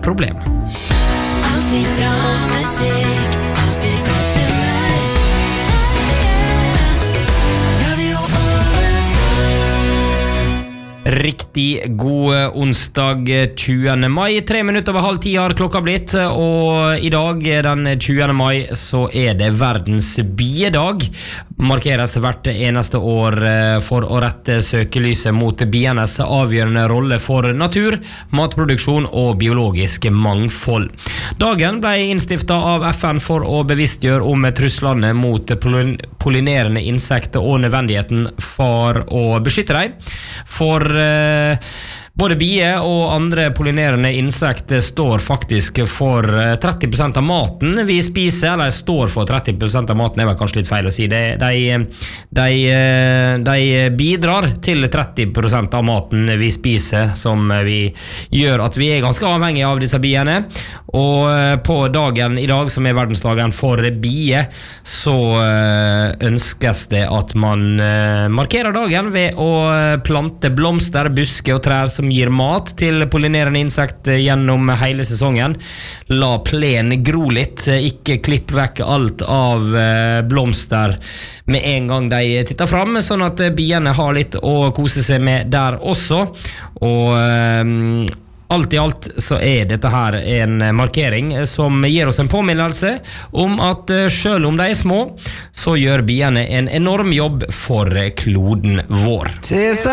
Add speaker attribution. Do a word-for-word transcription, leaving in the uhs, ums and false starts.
Speaker 1: problem.
Speaker 2: Alltid bra musikk, alltid godt humør. Radio Ålesund.
Speaker 1: Riktig god onsdag tjuende mai, tre minutter over halv ti har klokka blitt, og i dag den tjuende mai så er det verdens biedag. Markeres hvert eneste år for å rette søkelyset mot bienes avgjørende rolle for natur, matproduksjon og biologisk mangfold. Dagen ble innstiftet av F N for å bevisstgjøre om truslene mot pollinerende insekter og nødvendigheten for å beskytte dem. For eh, både bier og andre pollinerende insekter står faktisk for tretti prosent av maten vi spiser, eller står for tretti prosent av maten, det var kanskje litt feil å si. De, de, de, de bidrar til tretti prosent av maten vi spiser, som vi gjør at vi er ganske avhengige av disse biene. Og på dagen i dag, som er verdensdagen for bier, så ønskes det at man markerer dagen ved å plante blomster, busker og trær som gir mat til pollinerende insekt gjennom hele sesongen. La plen gro litt, ikke klipp vekk alt av blomster med en gang de titter fram, sånn at biene har litt å kose seg med der også. Og alt i alt så er dette her en markering som gir oss en påminnelse om at selv om de er små, så gjør biene en enorm jobb for kloden vår.